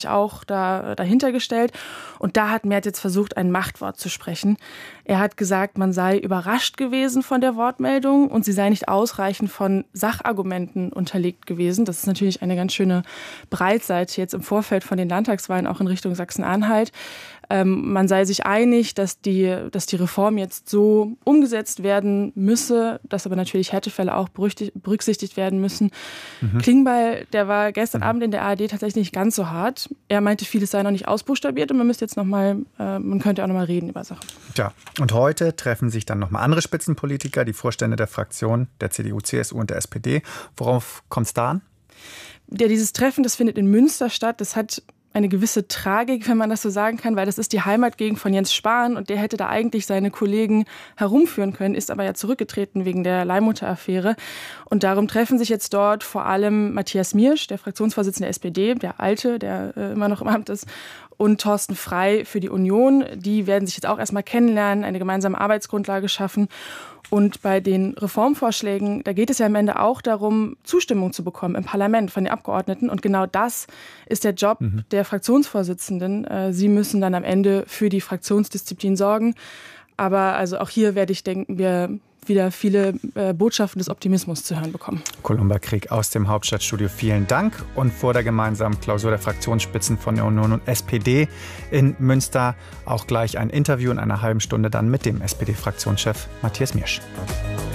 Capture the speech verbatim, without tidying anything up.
auch da, dahinter gestellt. Und da hat Merz jetzt versucht, ein Machtwort zu sprechen. Er hat gesagt, man sei überrascht gewesen von der Wortmeldung und sie sei nicht ausreichend von Sachargumenten unterlegt gewesen. Das ist natürlich eine ganz schöne Breitseite jetzt im Vorfeld von den Landtagswahlen, auch in Richtung Sachsen-Anhalt. Ähm, man sei sich einig, dass die, dass die Reform jetzt so umgesetzt werden müsse, dass aber natürlich Härtefälle auch berücksichtigt werden müssen. Mhm. Klingbeil, der war gestern mhm. Abend in der A R D tatsächlich nicht ganz so hart. Er meinte, vieles sei noch nicht ausbuchstabiert und man müsste jetzt noch mal, äh, man könnte auch noch mal reden über Sachen. Tja, und heute treffen sich dann noch mal andere Spitzenpolitiker, die Vorstände der Fraktionen der C D U, C S U und der S P D. Worauf kommt es da an? Ja, dieses Treffen, das findet in Münster statt. Das hat eine gewisse Tragik, wenn man das so sagen kann, weil das ist die Heimatgegend von Jens Spahn und der hätte da eigentlich seine Kollegen herumführen können, ist aber ja zurückgetreten wegen der Leihmutter-Affäre. Und darum treffen sich jetzt dort vor allem Matthias Miersch, der Fraktionsvorsitzende der S P D, der Alte, der äh, immer noch im Amt ist, und Thorsten Frey für die Union. Die werden sich jetzt auch erstmal kennenlernen, eine gemeinsame Arbeitsgrundlage schaffen. Und bei den Reformvorschlägen, da geht es ja am Ende auch darum, Zustimmung zu bekommen im Parlament von den Abgeordneten. Und genau das ist der Job mhm. der Fraktionsvorsitzenden. Sie müssen dann am Ende für die Fraktionsdisziplin sorgen. Aber also auch hier werde ich denken, wir wieder viele äh, Botschaften des Optimismus zu hören bekommen. Columba Krieg aus dem Hauptstadtstudio, vielen Dank. Und vor der gemeinsamen Klausur der Fraktionsspitzen von der Union und S P D in Münster auch gleich ein Interview in einer halben Stunde dann mit dem S P D-Fraktionschef Matthias Miersch.